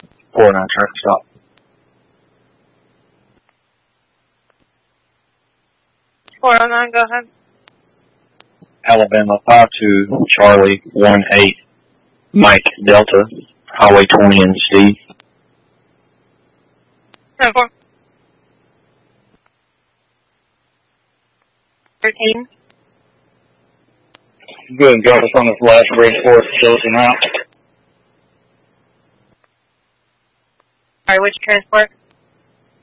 4-9 traffic stop. .409, go ahead. Alabama 52 Charlie 18 Mike Delta, Highway 20 and Steve. 10-4. 13. Go ahead and drop us on this last bridge for us, show us an out. Alright, which transport?